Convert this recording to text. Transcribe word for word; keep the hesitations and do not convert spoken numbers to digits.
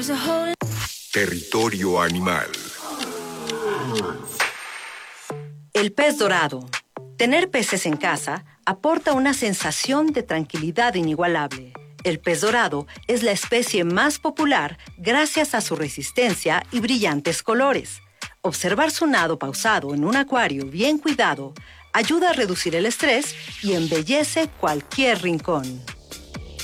Territorio animal. El pez dorado. Tener peces en casa aporta una sensación de tranquilidad inigualable. El pez dorado es la especie más popular gracias a su resistencia y brillantes colores. Observar su nado pausado en un acuario bien cuidado ayuda a reducir el estrés y embellece cualquier rincón.